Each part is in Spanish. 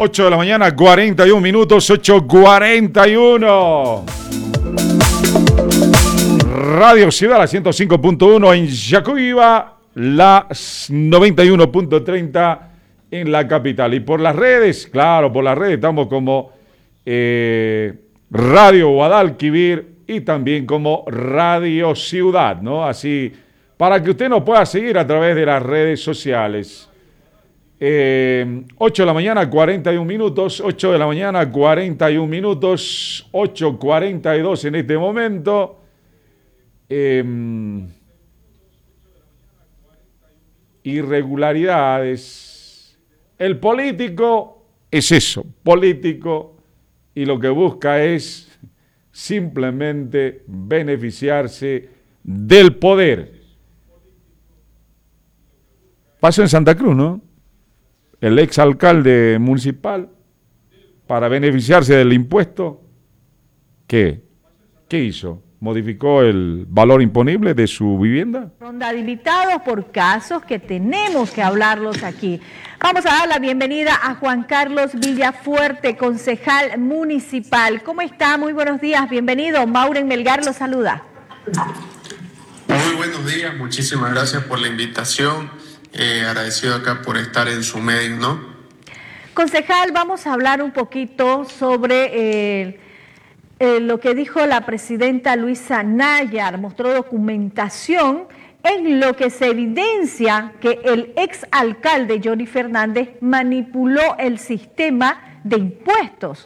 8 de la mañana, 41 minutos, 8:41. Radio Ciudad, la 105.1 en Yacuiba, la 91.30 en la capital. Y por las redes, claro, por las redes estamos como Radio Guadalquivir y también como Radio Ciudad, ¿no? Así, para que usted nos pueda seguir a través de las redes sociales. 8 de la mañana, 41 minutos, 8 de la mañana, 41 minutos, 8:42 en este momento. Irregularidades. El político es eso, político, y lo que busca es simplemente beneficiarse del poder. Pasó en Santa Cruz, ¿no? El exalcalde municipal, para beneficiarse del impuesto, ¿qué hizo? ¿Modificó el valor imponible de su vivienda? Son habilitados por casos que tenemos que hablarlos aquí. Vamos a dar la bienvenida a Juan Carlos Villafuerte, concejal municipal. ¿Cómo está? Muy buenos días, bienvenido. Mauren Melgar lo saluda. Muy buenos días, muchísimas gracias por la invitación. Agradecido acá por estar en su medio, ¿no? Concejal, vamos a hablar un poquito sobre lo que dijo la presidenta Luisa Nayar. Mostró documentación en lo que se evidencia que el exalcalde Johnny Fernández manipuló el sistema de impuestos.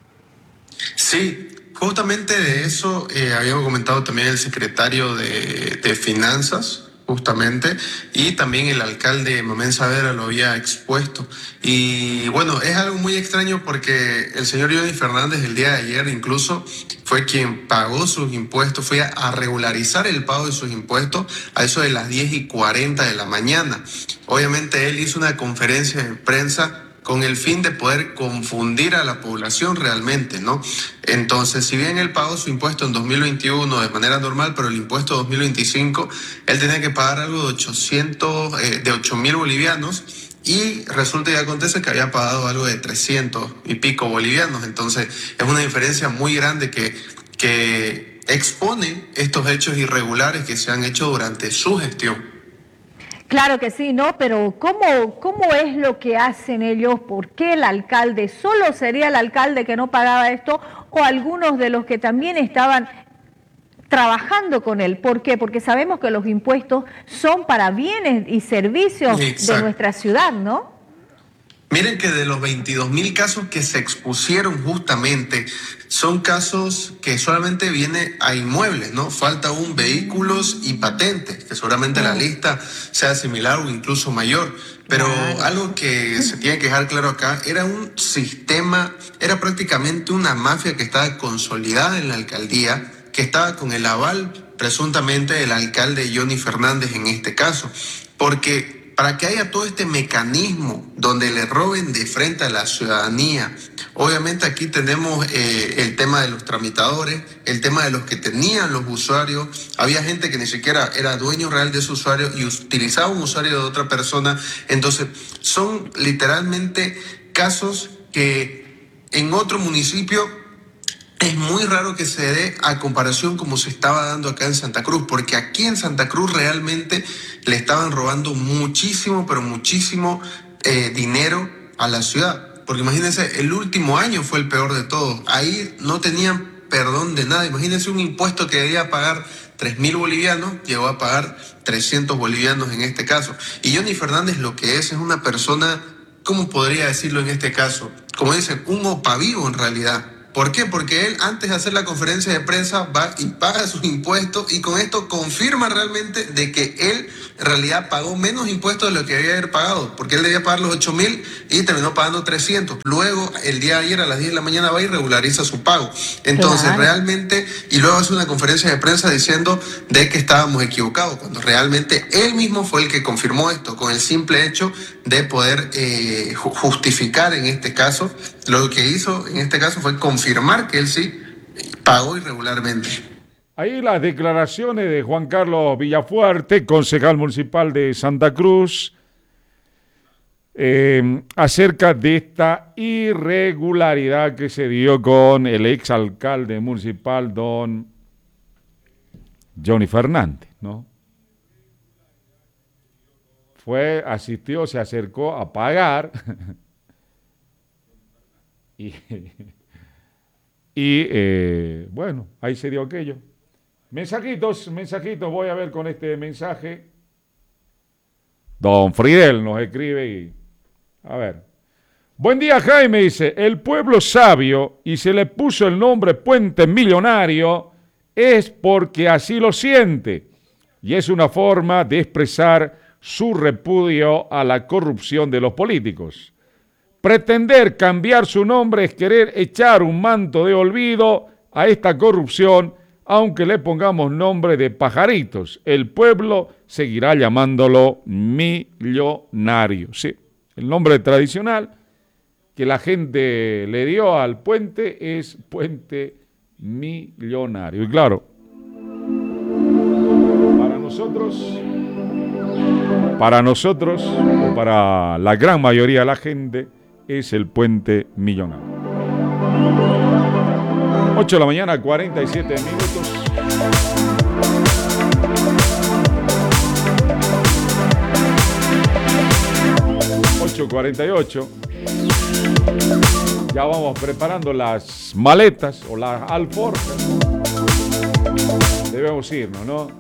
Sí, justamente de eso habíamos comentado también el secretario de Finanzas, justamente, y también el alcalde Mamén Saavedra lo había expuesto. Y bueno, es algo muy extraño porque el señor Johnny Fernández el día de ayer incluso fue quien pagó sus impuestos, fue a regularizar el pago de sus impuestos a eso de las 10:40 de la mañana. Obviamente él hizo una conferencia de prensa con el fin de poder confundir a la población realmente, ¿no? Entonces, si bien él pagó su impuesto en 2021 de manera normal, pero el impuesto de 2025, él tenía que pagar algo de 8.000 bolivianos, y resulta y acontece que había pagado algo de 300 y pico bolivianos. Entonces, es una diferencia muy grande que expone estos hechos irregulares que se han hecho durante su gestión. Claro que sí, ¿no? Pero ¿cómo es lo que hacen ellos? ¿Por qué el alcalde? ¿Solo sería el alcalde que no pagaba esto o algunos de los que también estaban trabajando con él? ¿Por qué? Porque sabemos que los impuestos son para bienes y servicios de nuestra ciudad, ¿no? Miren que de los 22.000 casos que se expusieron justamente, son casos que solamente viene a inmuebles, ¿no? Falta aún vehículos y patentes, que seguramente la lista sea similar o incluso mayor. Pero algo que se tiene que dejar claro acá, era un sistema, era prácticamente una mafia que estaba consolidada en la alcaldía, que estaba con el aval presuntamente del alcalde Johnny Fernández en este caso. Porque para que haya todo este mecanismo donde le roben de frente a la ciudadanía, obviamente aquí tenemos el tema de los tramitadores, el tema de los que tenían los usuarios. Había gente que ni siquiera era dueño real de su usuario y utilizaba un usuario de otra persona. Entonces, son literalmente casos que en otro municipio es muy raro que se dé a comparación como se estaba dando acá en Santa Cruz, porque aquí en Santa Cruz realmente le estaban robando muchísimo, pero muchísimo dinero a la ciudad. Porque imagínense, el último año fue el peor de todos. Ahí no tenían perdón de nada. Imagínense un impuesto que debía pagar 3.000 bolivianos, llegó a pagar 300 bolivianos en este caso. Y Johnny Fernández lo que es una persona, ¿cómo podría decirlo en este caso? Como dicen, un opavivo en realidad. ¿Por qué? Porque él antes de hacer la conferencia de prensa va y paga sus impuestos y con esto confirma realmente de que él en realidad pagó menos impuestos de lo que debía haber pagado, porque él debía pagar los 8.000 y terminó pagando 300. Luego, el día de ayer a las 10 de la mañana va y regulariza su pago. Entonces, realmente, y luego hace una conferencia de prensa diciendo de que estábamos equivocados, cuando realmente él mismo fue el que confirmó esto, con el simple hecho de poder justificar en este caso. Lo que hizo en este caso fue confirmar que él sí pagó irregularmente. Ahí las declaraciones de Juan Carlos Villafuerte, concejal municipal de Santa Cruz. acerca de esta irregularidad que se dio con el exalcalde municipal, don Johnny Fernández, ¿no? Asistió, se acercó a pagar bueno, ahí se dio aquello. Mensajitos, voy a ver con este mensaje. Don Fridel nos escribe y, a ver. Buen día, Jaime, dice, el pueblo sabio y se le puso el nombre Puente Millonario es porque así lo siente y es una forma de expresar su repudio a la corrupción de los políticos. Pretender cambiar su nombre es querer echar un manto de olvido a esta corrupción, aunque le pongamos nombre de pajaritos. El pueblo seguirá llamándolo millonario. Sí, el nombre tradicional que la gente le dio al puente es Puente Millonario. Y claro, para nosotros, o para la gran mayoría de la gente, es el Puente Millonario. 8 de la mañana, 47 minutos. ...8:48... ya vamos preparando las maletas o las alforjas. Debemos irnos, ¿no?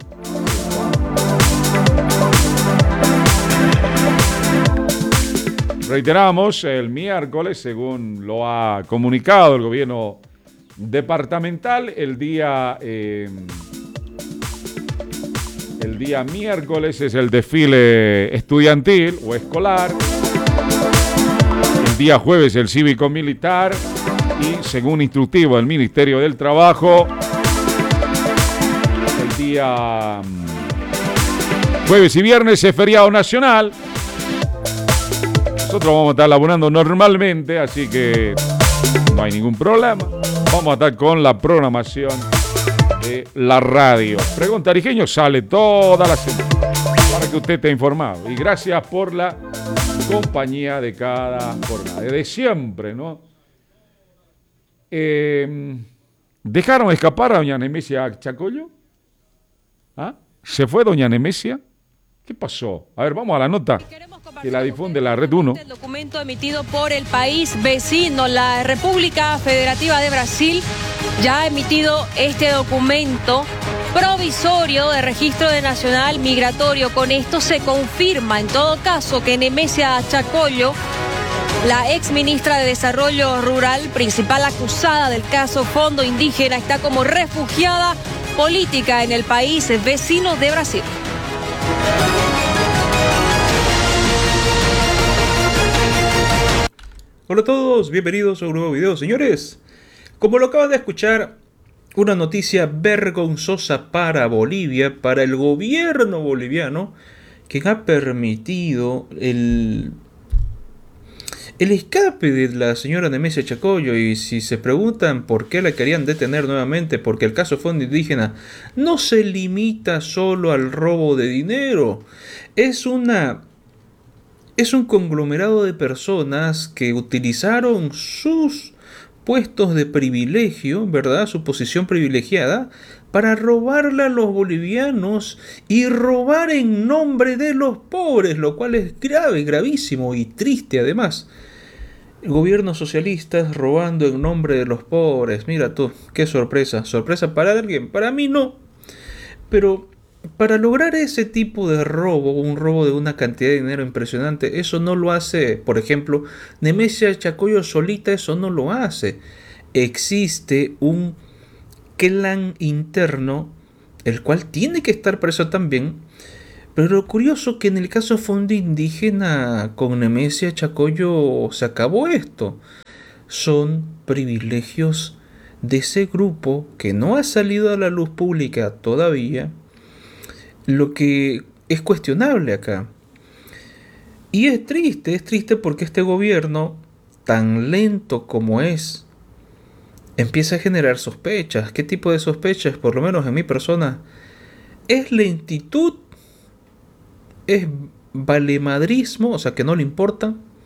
Reiteramos, el miércoles, según lo ha comunicado el gobierno departamental, el día miércoles es el desfile estudiantil o escolar, el día jueves el cívico-militar y, según instructivo del Ministerio del Trabajo, el día jueves y viernes es feriado nacional. Nosotros vamos a estar laburando normalmente, así que no hay ningún problema. Vamos a estar con la programación de la radio. Pregón Tarijeño sale toda la semana para que usted esté informado. Y gracias por la compañía de cada jornada. Desde siempre, ¿no? ¿Dejaron escapar a doña Nemesia Chacollo? ¿Ah? ¿Se fue doña Nemesia? ¿Qué pasó? A ver, vamos a la nota que la difunde la Red 1. El documento emitido por el país vecino, la República Federativa de Brasil, ya ha emitido este documento provisorio de registro de nacional migratorio. Con esto se confirma, en todo caso, que Nemesia Chacollo, la ex ministra de Desarrollo Rural, principal acusada del caso Fondo Indígena, está como refugiada política en el país vecino de Brasil. Hola a todos, bienvenidos a un nuevo video. Señores, como lo acaban de escuchar, una noticia vergonzosa para Bolivia, para el gobierno boliviano, que ha permitido el escape de la señora Nemesia Chacollo. Y si se preguntan por qué la querían detener nuevamente, porque el caso Fondo Indígena no se limita solo al robo de dinero, es un conglomerado de personas que utilizaron sus puestos de privilegio, ¿verdad? Su posición privilegiada, para robarle a los bolivianos y robar en nombre de los pobres, lo cual es grave, gravísimo y triste además. El gobierno socialista robando en nombre de los pobres. Mira tú, qué sorpresa. Sorpresa para alguien, para mí no. Pero para lograr ese tipo de robo, un robo de una cantidad de dinero impresionante, eso no lo hace, por ejemplo, Nemesia Chacollo solita, eso no lo hace. Existe un clan interno, el cual tiene que estar preso también. Pero lo curioso es que en el caso Fondo Indígena con Nemesia Chacollo se acabó esto. Son privilegios de ese grupo que no ha salido a la luz pública todavía, lo que es cuestionable acá. Y es triste porque este gobierno, tan lento como es, empieza a generar sospechas. ¿Qué tipo de sospechas? Por lo menos en mi persona, es lentitud, es valemadrismo, o sea que no le importa,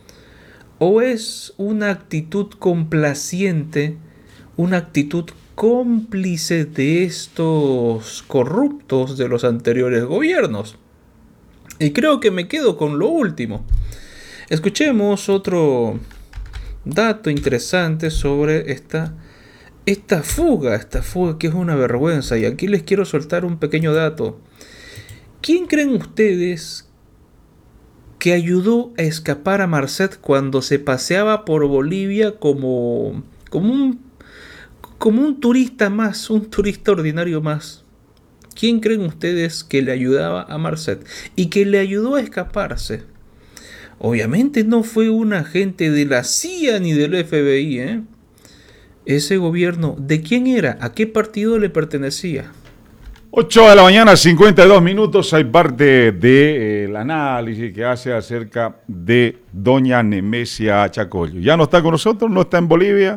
¿O es una actitud complaciente, una actitud cómplice de estos corruptos de los anteriores gobiernos? Y creo que me quedo con lo último. Escuchemos otro dato interesante sobre esta fuga que es una vergüenza. Y aquí les quiero soltar un pequeño dato. ¿Quién creen ustedes que ayudó a escapar a Marcet cuando se paseaba por Bolivia como un turista más, un turista ordinario más? ¿Quién creen ustedes que le ayudaba a Marcet y que le ayudó a escaparse? Obviamente no fue un agente de la CIA ni del FBI, ¿eh? Ese gobierno, ¿de quién era? ¿A qué partido le pertenecía? 8 de la mañana, 52 minutos. Hay parte del análisis que hace acerca de doña Nemesia Chacollo. Ya no está con nosotros, no está en Bolivia.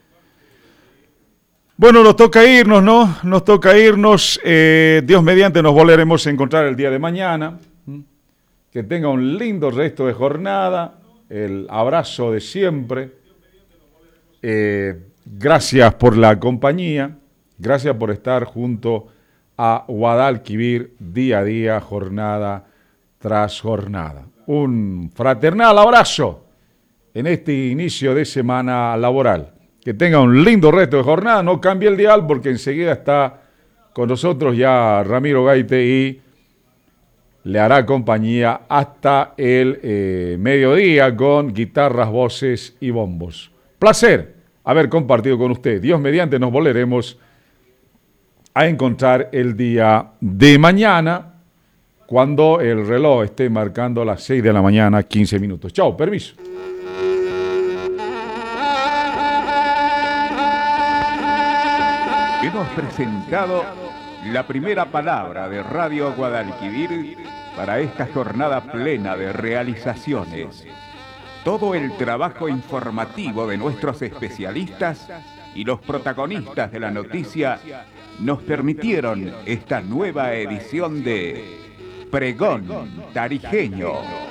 Bueno, nos toca irnos, ¿no? Nos toca irnos. Dios mediante nos volveremos a encontrar el día de mañana. Que tenga un lindo resto de jornada. El abrazo de siempre. Gracias por la compañía. Gracias por estar junto a Guadalquivir día a día, jornada tras jornada. Un fraternal abrazo en este inicio de semana laboral. Que tenga un lindo resto de jornada. No cambie el dial porque enseguida está con nosotros ya Ramiro Gaite y le hará compañía hasta el mediodía con guitarras, voces y bombos. Placer haber compartido con usted. Dios mediante nos volveremos a encontrar el día de mañana cuando el reloj esté marcando las 6 de la mañana, 15 minutos. Chao, permiso. Hemos presentado la primera palabra de Radio Guadalquivir para esta jornada plena de realizaciones. Todo el trabajo informativo de nuestros especialistas y los protagonistas de la noticia nos permitieron esta nueva edición de Pregón Tarijeño.